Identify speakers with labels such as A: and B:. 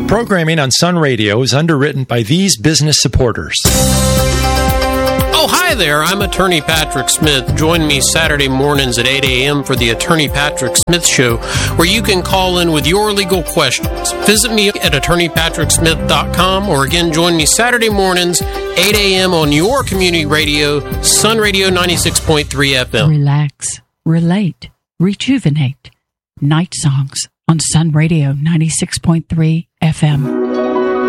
A: Programming on Sun Radio is underwritten by these business supporters.
B: Oh, hi there. I'm Attorney Patrick Smith. Join me Saturday mornings at 8 a.m. for the Attorney Patrick Smith Show, where you can call in with your legal questions. Visit me at attorneypatricksmith.com, or again, join me Saturday mornings, 8 a.m. on your community radio, Sun Radio 96.3 FM.
C: Relax, relate, rejuvenate. Night Songs on Sun Radio 96.3 FM.